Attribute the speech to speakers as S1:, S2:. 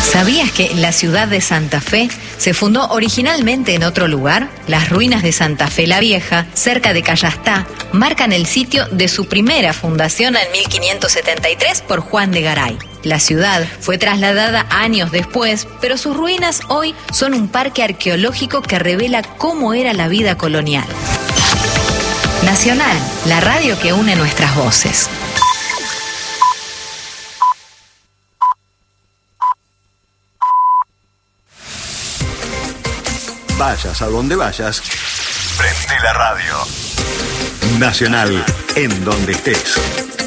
S1: ¿Sabías que la ciudad de Santa Fe se fundó originalmente en otro lugar? Las ruinas de Santa Fe la Vieja, cerca de Callastá, marcan el sitio de su primera fundación en 1573 por Juan de Garay. La ciudad fue trasladada años después, pero sus ruinas hoy son un parque arqueológico que revela cómo era la vida colonial. Nacional, la radio que une nuestras voces.
S2: Vayas a donde vayas, prende la radio. Nacional, en donde estés.